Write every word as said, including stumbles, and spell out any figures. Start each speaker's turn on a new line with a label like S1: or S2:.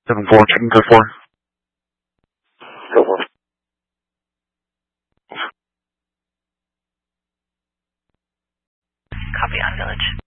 S1: seven four, chicken code four. Go for it.
S2: Copy on Village.